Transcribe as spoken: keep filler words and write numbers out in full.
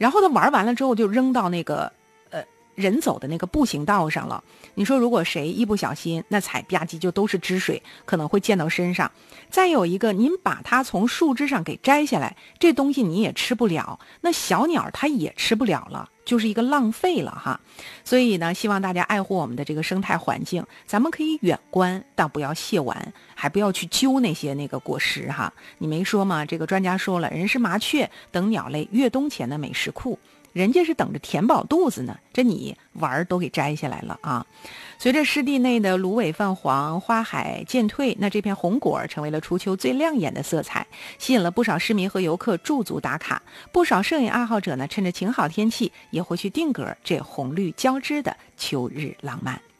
然后他玩完了之后就扔到那个呃人走的那个步行道上了。你说如果谁一不小心，那踩吧唧就都是汁水，可能会溅到身上。再有一个，您把它从树枝上给摘下来，这东西你也吃不了，那小鸟它也吃不了了，就是一个浪费了哈。所以呢，希望大家爱护我们的这个生态环境，咱们可以远观，但不要亵玩，还不要去揪那些那个果实哈。你没说吗？这个专家说了，人是麻雀等鸟类越冬前的美食库，人家是等着填饱肚子呢，这你玩儿都给摘下来了啊！随着湿地内的芦苇泛黄，花海渐退，那这片红果成为了初秋最亮眼的色彩，吸引了不少市民和游客驻足打卡。不少摄影爱好者呢，趁着晴好天气，也会去定格这红绿交织的秋日浪漫。